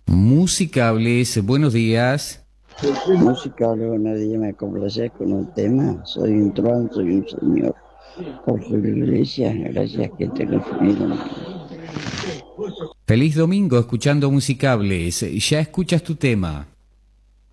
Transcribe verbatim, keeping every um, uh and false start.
Musicables, buenos días. Musicable, buenos días, me complaces con un tema. Soy un truán, soy un señor. Jorge Iglesias, gracias que te refirieron. Feliz domingo escuchando Musicables. Ya escuchas tu tema.